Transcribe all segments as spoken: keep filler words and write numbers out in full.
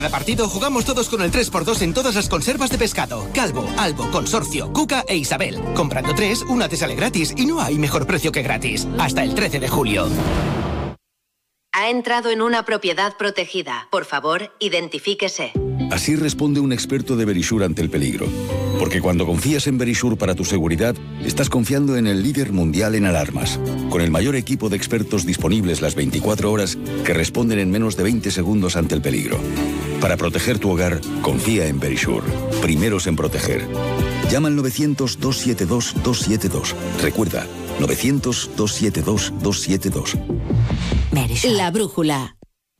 Cada partido jugamos todos con el tres por dos en todas las conservas de pescado. Calvo, Albo, Consorcio, Cuca e Isabel. Comprando tres, una te sale gratis y no hay mejor precio que gratis. Hasta el trece de julio. Ha entrado en una propiedad protegida. Por favor, identifíquese. Así responde un experto de Verisure ante el peligro. Porque cuando confías en Verisure para tu seguridad, estás confiando en el líder mundial en alarmas. Con el mayor equipo de expertos disponibles las veinticuatro horas que responden en menos de veinte segundos ante el peligro. Para proteger tu hogar, confía en Verisure. Primeros en proteger. Llama al novecientos, dos siete dos, dos siete dos. Recuerda, novecientos, dos siete dos, dos siete dos. La brújula.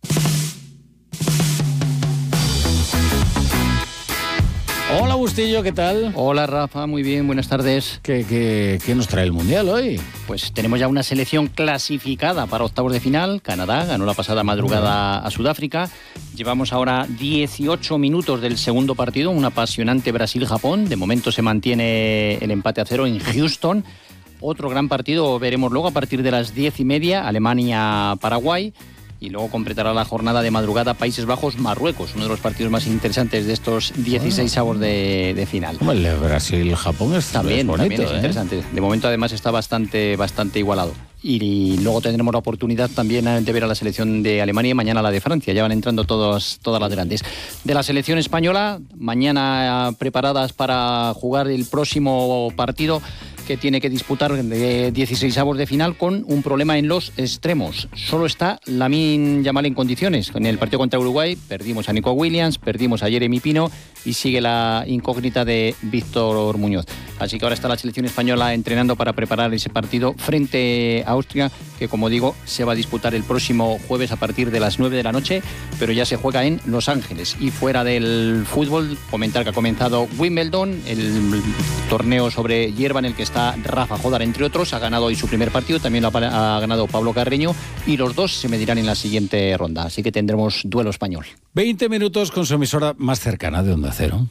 Hola Bustillo, ¿qué tal? Hola Rafa, muy bien, buenas tardes. ¿Qué, qué, qué nos trae el Mundial hoy? Pues tenemos ya una selección clasificada para octavos de final. Canadá ganó la pasada madrugada a Sudáfrica. Llevamos ahora dieciocho minutos del segundo partido, un apasionante Brasil-Japón. De momento se mantiene el empate a cero en Houston. Otro gran partido veremos luego a partir de las diez y media, Alemania-Paraguay. Y luego completará la jornada de madrugada Países Bajos-Marruecos, uno de los partidos más interesantes de estos dieciséis avos de, de final. Bueno, el Brasil-Japón es, también, es bonito, también es ¿eh? interesante. De momento además está bastante, bastante igualado. Y, y luego tendremos la oportunidad también de ver a la selección de Alemania y mañana la de Francia. Ya van entrando todos, todas las grandes. De la selección española, mañana preparadas para jugar el próximo partido que tiene que disputar de dieciséis avos de final con un problema en los extremos. Solo está Lamine Yamal en condiciones. En el partido contra Uruguay perdimos a Nico Williams, perdimos a Jeremy Pino y sigue la incógnita de Víctor Muñoz. Así que ahora está la selección española entrenando para preparar ese partido frente a Austria, que como digo se va a disputar el próximo jueves a partir de las nueve de la noche, pero ya se juega en Los Ángeles. Y fuera del fútbol, comentar que ha comenzado Wimbledon, el torneo sobre hierba en el que está Rafa Jodar, entre otros. Ha ganado hoy su primer partido, también lo ha, ha ganado Pablo Carreño, y los dos se medirán en la siguiente ronda, así que tendremos duelo español. veinte minutos con su emisora más cercana de Onda Cero.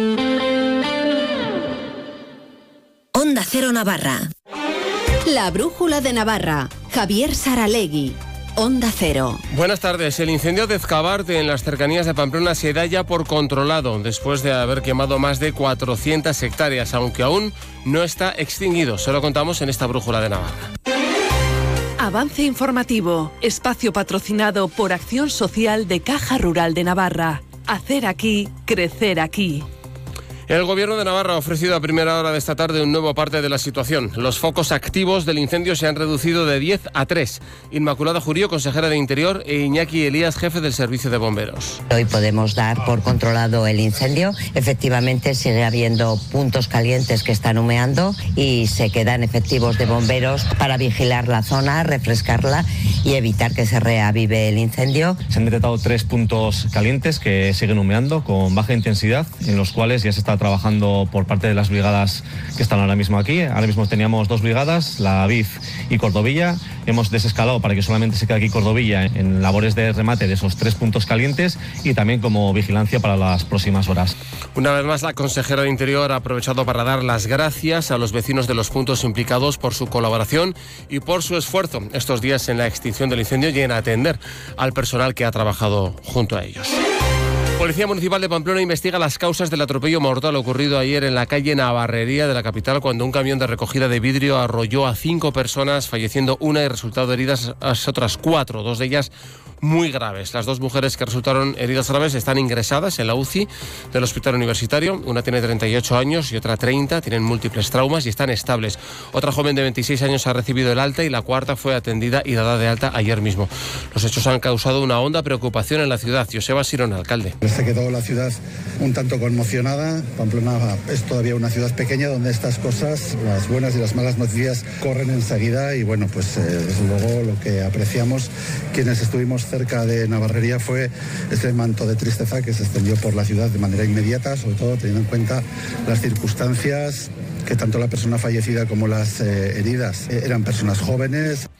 Onda Cero Navarra. La brújula de Navarra. Javier Saralegui. Onda Cero. Buenas tardes. El incendio de Ezcabarte en las cercanías de Pamplona se da ya por controlado después de haber quemado más de cuatrocientas hectáreas, aunque aún no está extinguido. Se lo contamos en esta brújula de Navarra. Avance informativo. Espacio patrocinado por Acción Social de Caja Rural de Navarra. Hacer aquí, crecer aquí. El Gobierno de Navarra ha ofrecido a primera hora de esta tarde un nuevo parte de la situación. Los focos activos del incendio se han reducido de diez a tres. Inmaculada Jurío, consejera de Interior, e Iñaki Elías, jefe del Servicio de Bomberos. Hoy podemos dar por controlado el incendio. Efectivamente sigue habiendo puntos calientes que están humeando y se quedan efectivos de bomberos para vigilar la zona, refrescarla y evitar que se reavive el incendio. Se han detectado tres puntos calientes que siguen humeando con baja intensidad, en los cuales ya se está trabajando por parte de las brigadas que están ahora mismo aquí. Ahora mismo teníamos dos brigadas, la A B I F y Cordovilla. Hemos desescalado para que solamente se quede aquí Cordovilla en labores de remate de esos tres puntos calientes y también como vigilancia para las próximas horas. Una vez más, la consejera de Interior ha aprovechado para dar las gracias a los vecinos de los puntos implicados por su colaboración y por su esfuerzo estos días en la extinción del incendio y en atender al personal que ha trabajado junto a ellos. Policía Municipal de Pamplona investiga las causas del atropello mortal ocurrido ayer en la calle Navarrería de la capital, cuando un camión de recogida de vidrio arrolló a cinco personas, falleciendo una y resultado heridas las otras cuatro, dos de ellas muy graves. Las dos mujeres que resultaron heridas graves están ingresadas en la U C I del Hospital Universitario. Una tiene treinta y ocho años y otra treinta, tienen múltiples traumas y están estables. Otra joven de veintiséis años ha recibido el alta y la cuarta fue atendida y dada de alta ayer mismo. Los hechos han causado una honda preocupación en la ciudad. Joseba Sirón, alcalde. Se quedó la ciudad un tanto conmocionada. Pamplona es todavía una ciudad pequeña donde estas cosas, las buenas y las malas noticias, corren enseguida y bueno, pues eh, desde luego lo que apreciamos quienes estuvimos cerca de Navarrería fue ese manto de tristeza que se extendió por la ciudad de manera inmediata, sobre todo teniendo en cuenta las circunstancias, que tanto la persona fallecida como las eh, heridas eh, eran personas jóvenes.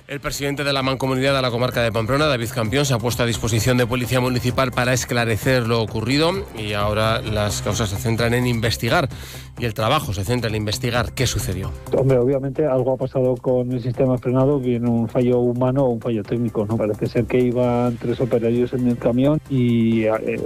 El presidente de la Mancomunidad de la comarca de Pamplona, David Campión, se ha puesto a disposición de Policía Municipal para esclarecer lo ocurrido y ahora las causas se centran en investigar y el trabajo se centra en investigar qué sucedió. Hombre, obviamente algo ha pasado con el sistema frenado, bien un fallo humano o un fallo técnico, ¿no? Parece ser que iban tres operarios en el camión y eh,